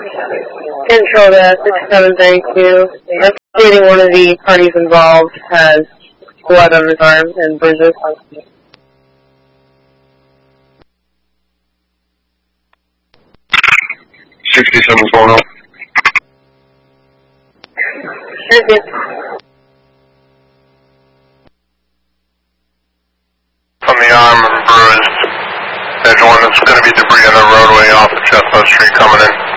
Control that, 6732. Investigating one of the parties involved has blood on his arm and bruises. 67's going on. From the arm and bruised, there's one that's going to be debris on the roadway off of Chestnut Street coming in.